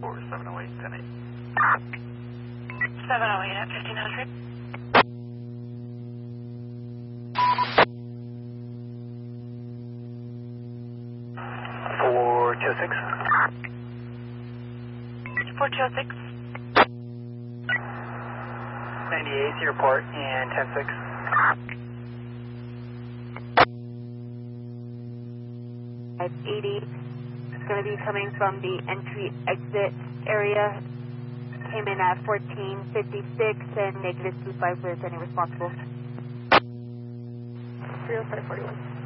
708, 10-8. 708 at 1500. Four two six. 4206. 98th Airport and 10-6. At 80, it's going to be coming from the entry-exit area. Came in at 1456 and -25 with any responsible. 30541.